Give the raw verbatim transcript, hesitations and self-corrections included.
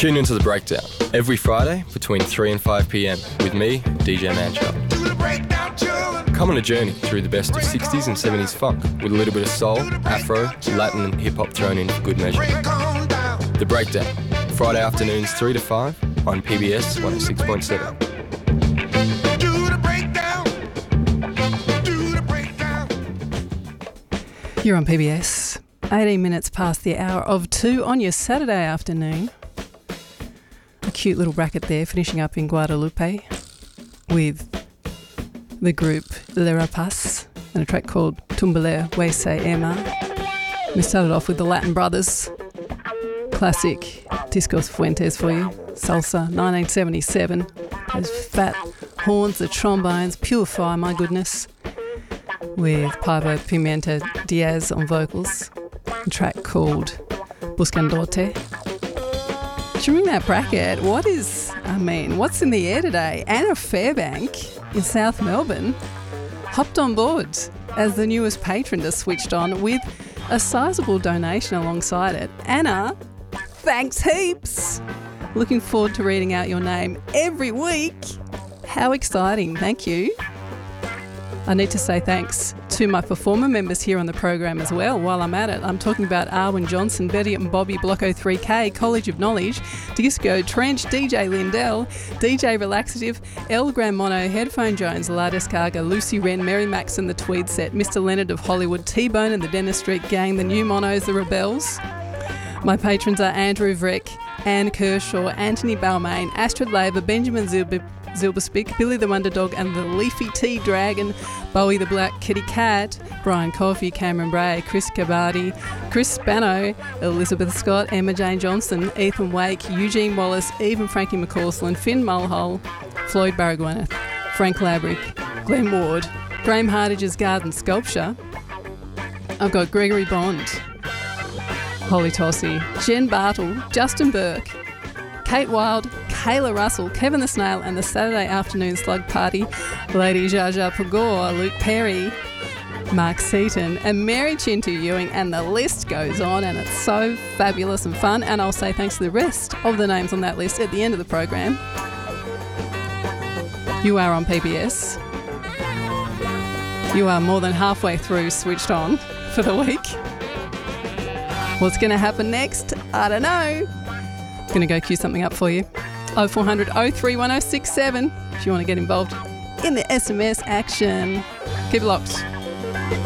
Tune into The Breakdown every Friday between three and five p.m. with me, D J Mantrap. Come on a journey through the best of sixties and seventies funk with a little bit of soul, afro, Latin and hip-hop thrown in for good measure. The Breakdown, Friday afternoons three to five on P B S one oh six point seven. You're on P B S, eighteen minutes past the hour of two on your Saturday afternoon. A cute little bracket there, finishing up in Guadalupe with the group Le Rapaces and a track called Tumbler Wese Emma. We started off with the Latin Brothers, classic Discos Fuentes for you, Salsa, nineteen seventy-seven. Those fat horns, the trombones, pure fire, my goodness. With Pablo Pimenta Diaz on vocals, a track called Buscandote. During that bracket, what is, I mean, what's in the air today? Anna Fairbank in South Melbourne hopped on board as the newest patron to Switched On with a sizable donation alongside it. Anna, thanks heaps. Looking forward to reading out your name every week. How exciting, thank you. I need to say thanks to my performer members here on the program as well. While I'm at it, I'm talking about Arwen Johnson, Betty and Bobby, Block oh three K, College of Knowledge, Disco Trench, D J Lindell, D J Relaxative, El Gran Mono, Headphone Jones, La Descarga, Lucy Wren, Mary Maxon, The Tweed Set, Mister Leonard of Hollywood, T-Bone and the Dennis Street Gang, The New Monos, The Rebels. My patrons are Andrew Vreck, Anne Kershaw, Anthony Balmain, Astrid Labour, Benjamin Zilber, Zilberspick, Billy the Wonder Dog and the Leafy Tea Dragon, Bowie the Black Kitty Cat, Brian Coffey, Cameron Bray, Chris Cabardi, Chris Spano, Elizabeth Scott, Emma Jane Johnson, Ethan Wake, Eugene Wallace, even Frankie McCausland, Finn Mulhall, Floyd Baragwanath, Frank Labrick, Glenn Ward, Graham Hardage's Garden Sculpture. I've got Gregory Bond, Holly Tossie, Jen Bartle, Justin Burke, Kate Wilde, Kayla Russell, Kevin the Snail and the Saturday Afternoon Slug Party, Lady Jaja Pagore, Luke Perry, Mark Seaton and Mary Chintu Ewing, and the list goes on, and it's so fabulous and fun. And I'll say thanks to the rest of the names on that list at the end of the program. You are on P B S. You are more than halfway through Switched On for the week. What's going to happen next? I don't know. I'm going to go cue something up for you. oh four hundred oh three one oh six seven if you want to get involved in the S M S action. Keep it locked.